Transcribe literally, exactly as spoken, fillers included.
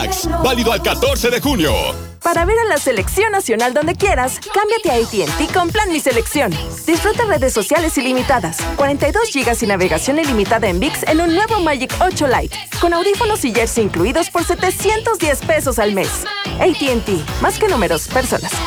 Max. Válido al catorce de junio. Para ver a la selección nacional donde quieras, cámbiate a A T and T con Plan Mi Selección. Disfruta redes sociales ilimitadas, cuarenta y dos gigas y navegación ilimitada en V I X en un nuevo Magic ocho Lite, con audífonos y jersey incluidos por setecientos diez pesos al mes. A T and T, más que números, personas.